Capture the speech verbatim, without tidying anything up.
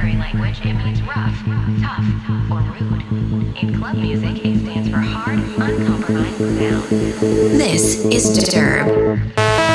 military language, it means rough, tough, or rude. In club music, it stands for hard, uncompromised sound. This is Disturb.